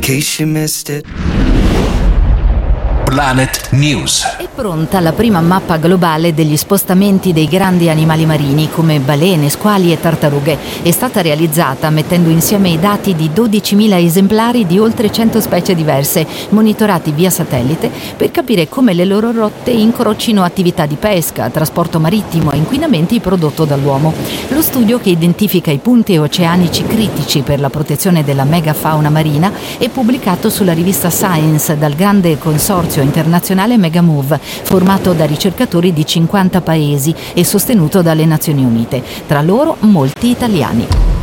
case you missed it. Planet News. È pronta la prima mappa globale degli spostamenti dei grandi animali marini come balene, squali e tartarughe. È stata realizzata mettendo insieme i dati di 12.000 esemplari di oltre 100 specie diverse, monitorati via satellite, per capire come le loro rotte incrocino attività di pesca, trasporto marittimo e inquinamenti prodotto dall'uomo. Lo studio, che identifica i punti oceanici critici per la protezione della megafauna marina, è pubblicato sulla rivista Science dal grande consorzio internazionale Megamove, formato da ricercatori di 50 paesi e sostenuto dalle Nazioni Unite, tra loro molti italiani.